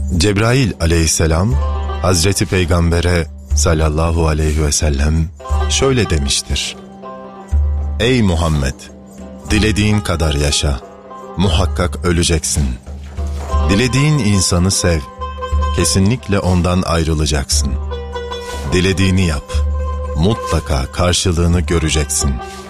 Cebrail aleyhisselam Hazreti Peygamber'e sallallahu aleyhi ve sellem şöyle demiştir: Ey Muhammed! Dilediğin kadar yaşa, muhakkak öleceksin. Dilediğin insanı sev, kesinlikle ondan ayrılacaksın. Dilediğini yap, mutlaka karşılığını göreceksin.